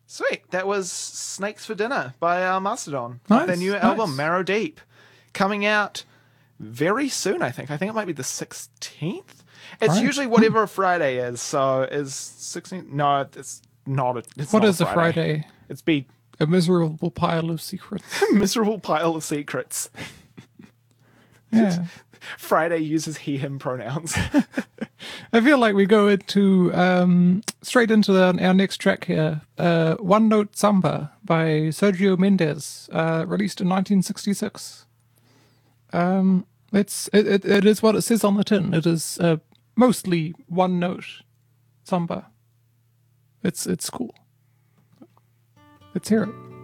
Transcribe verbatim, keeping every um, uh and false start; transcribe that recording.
Sweet. That was Snakes for Dinner by uh, Mastodon. Nice, Their new nice. album, Marrow Deep, coming out very soon, I think. I think it might be the sixteenth. It's Right. usually whatever a Friday is. So is sixteenth? No, it's not a It's What not is a a Friday. Friday? It's be A miserable pile of secrets. miserable pile of secrets. Yeah. Friday uses he, him pronouns. I feel like we go into um, straight into the, our next track here. Uh, One Note Samba by Sergio Mendes, uh, released in nineteen sixty-six. Um, it's it, it, it is what it says on the tin. It is uh, mostly one note samba. It's it's cool. Let's hear it.